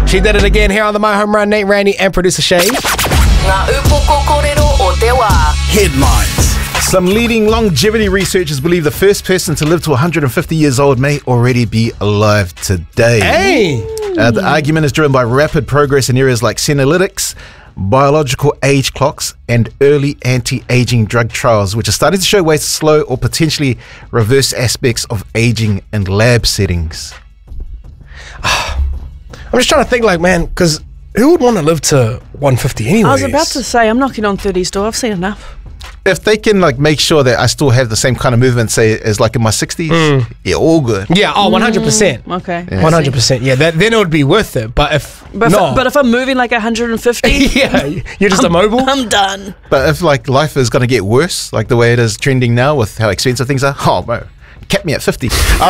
She did it again here on the My Home Run. Nate, Randy, and producer Shay. Headlines. Some leading longevity researchers believe the first person to live to 150 years old may already be alive today. Hey! The argument is driven by rapid progress in areas like senolytics, biological age clocks, and early anti-aging drug trials, which are starting to show ways to slow or potentially reverse aspects of aging in lab settings. I'm just trying to think, like, man, because who would want to live to 150 anyway? I was about to say, I'm knocking on 30's door. I've seen enough. If they can make sure that I still have the same kind of movement, say, as like in my 60s, yeah, all good. Yeah, 100%. Okay. Yeah. 100%. Yeah, then it would be worth it. But if if I'm moving like 150, yeah, you're just immobile. I'm done. But if life is going to get worse, like the way it is trending now with how expensive things are, oh, bro, kept me at 50.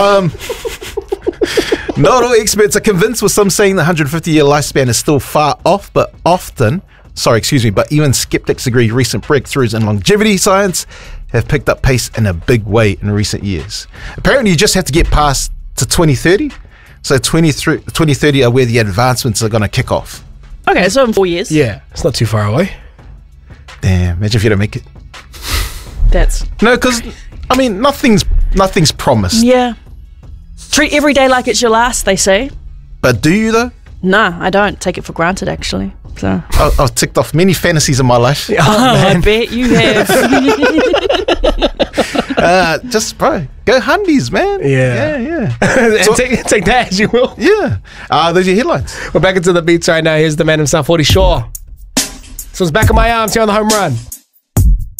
Not all experts are convinced, with some saying the 150-year lifespan is still far off, but even skeptics agree recent breakthroughs in longevity science have picked up pace in a big way in recent years. Apparently, you just have to get past to 2030. So 2030 are where the advancements are going to kick off. Okay, so in 4 years. Yeah, it's not too far away. Damn, imagine if you don't make it. No, because, I mean, nothing's promised. Yeah. Treat every day like it's your last, they say. But do you, though? Nah, I don't. Take it for granted, actually. So I've ticked off many fantasies in my life. I bet you have. Just, bro, go Hundies, man. Yeah. And take that as you will. Yeah. Those are your headlines. We're back into the beats right now. Here's the man himself, 40 Shaw. So it's back in my arms here on the Home Run.